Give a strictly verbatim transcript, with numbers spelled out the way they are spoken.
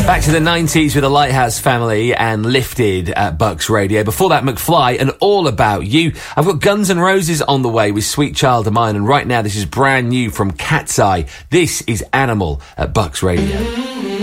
Back to the nineties with the Lighthouse Family and Lifted at Bucks Radio. Before that, McFly and All About You. I've got Guns N' Roses on the way with Sweet Child of Mine, and right now this is brand new from Cat's Eye. This is Animal at Bucks Radio.